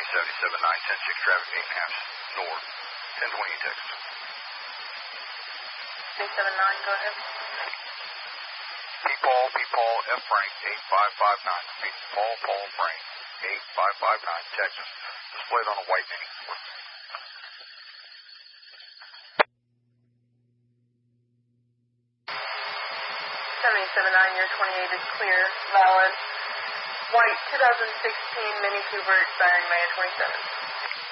779, 106 traffic, 8.5 north, 1028 Texas. 379, go ahead. Paul, F. Frank, 8559. Repeat, Paul, Frank, 8559, Texas. Displayed on a white mini. 779, your 28 is clear, valid. White 2016 Mini Cooper expiring May 27th.